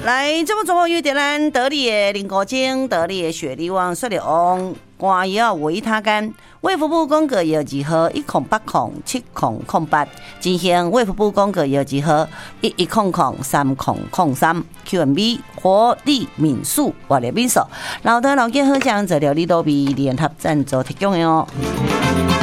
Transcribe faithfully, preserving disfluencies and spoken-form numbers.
来，这么做有点咱得力的林国精、得力的雪梨王、雪梨王、肝药维他干。卫福部公告药字号一空八空七空空八，进行卫福部公告药字号一一空空三空空三 Q M B 活力敏素活力敏素，老的老健好酱这条李多比联合赞助提供的哦。